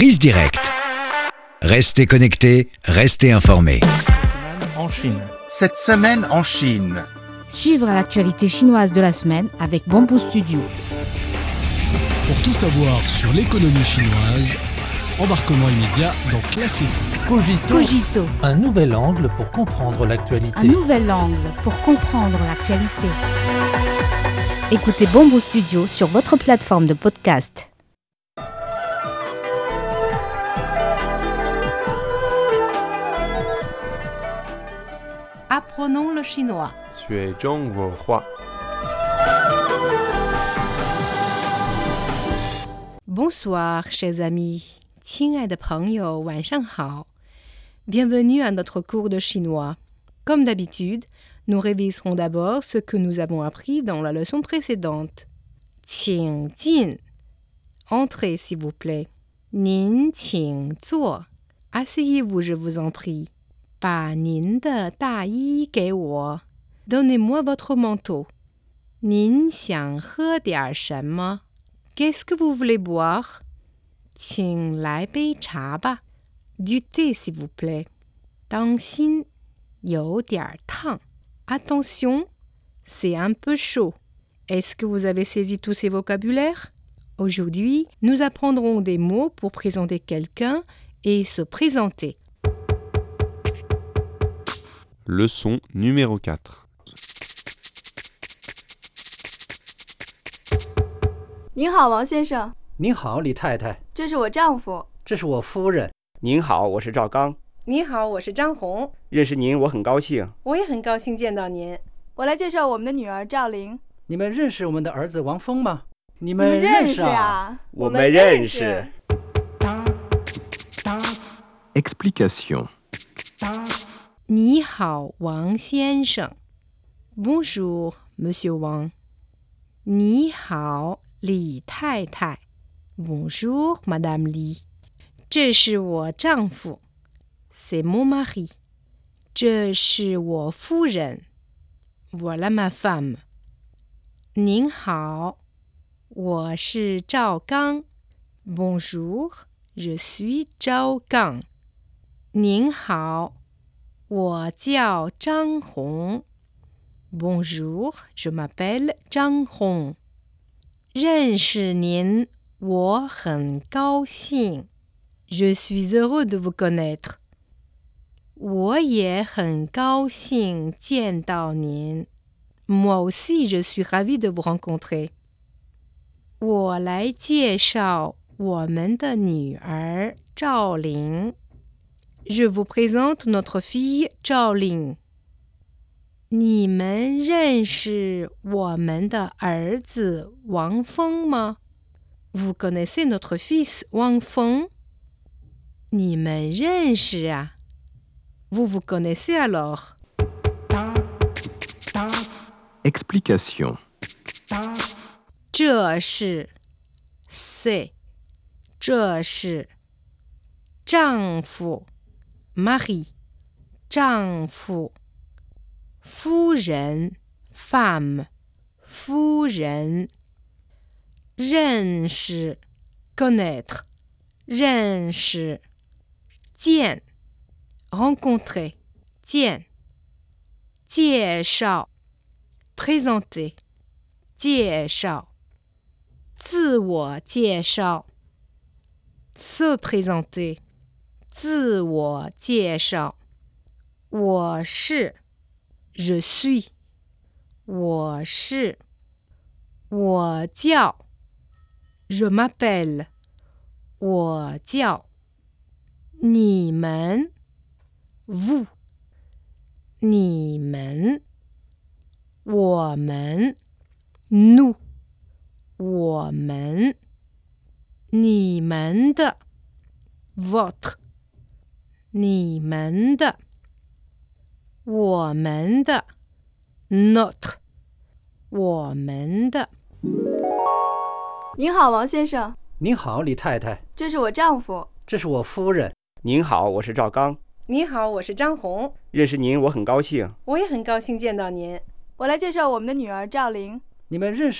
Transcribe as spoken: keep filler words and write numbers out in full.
Prise directe. Restez connectés, restez informés. En Chine. Cette semaine en Chine. Suivre l'actualité chinoise de la semaine avec Bamboo Studio. Pour tout savoir sur l'économie chinoise, embarquement immédiat dans Classico. Cogito. Cogito, Un nouvel angle pour comprendre l'actualité. un nouvel angle pour comprendre l'actualité. Écoutez Bamboo Studio sur votre plateforme de podcast. Apprenons le chinois. 学中文化 Bonsoir, chers amis. 亲爱的朋友，晚上好。Bienvenue à notre cours de chinois. Comme d'habitude, nous réviserons d'abord ce que nous avons appris dans la leçon précédente. 请进. Entrez, s'il vous plaît. 您请坐. Asseyez-vous, je vous en prie. 把您的大衣给我. Donnez-moi votre manteau. 您想喝点什么? Qu'est-ce que vous voulez boire? 请来杯茶吧. Du thé, s'il vous plaît. 当心，有点烫. Attention, c'est un peu chaud. Est-ce que vous avez saisi tous ces vocabulaires? Aujourd'hui, nous apprendrons des mots pour présenter quelqu'un et se présenter. Leçon numéro quatre. 您好，王先生， 您好，李太太， 这是我丈夫。 这是我夫人。 您好，我是赵刚。 你好，我是张红。 认识您我很高兴。 我也很高兴见到您。 我来介绍我们的女儿赵玲。 你们认识我们的儿子王峰吗？你你们们认识识啊？ 啊？ 我们认识。 Explication. 你好，王先生。Bonjour, Monsieur Wang. 你好，李太太。Bonjour, Madame Li. 这是我丈夫。C'est mon mari. 这是我夫人。Voilà ma femme. 您好，我是赵刚。Bonjour, je suis 赵刚。您好，我叫张红。Bonjour, je m'appelle 张红。认识您，我很高兴。Je suis heureux de vous connaître. 我也很高兴见到您。Moi aussi, je suis ravie de vous rencontrer. 我来介绍我们的女儿赵玲。Je vous présente notre fille 赵玲。你们认识我们的儿子王峰吗？ Vous connaissez notre fils Wang Feng? 你们认识啊？ Vous vous connaissez alors? Explication. 这是 c'est 这是丈夫 mari 丈夫夫人 femme 夫人认识 connaître 认识见 rencontrer 见介绍 présenter 介绍自我介绍 se présenter 自我介绍我是 je suis 我是我叫 je m'appelle 我叫你们 vous 你们我们 nous 我们你们的 votre 你们的我们的 notre 我们的。 您好，王先生， 您好，李太太， 这是我丈夫。 这是我夫人。 您好，我是赵刚。 你好，我是张红。 认识您我很高兴。 我也很高兴见到您。 我来介绍我们的女儿赵玲。 你们认识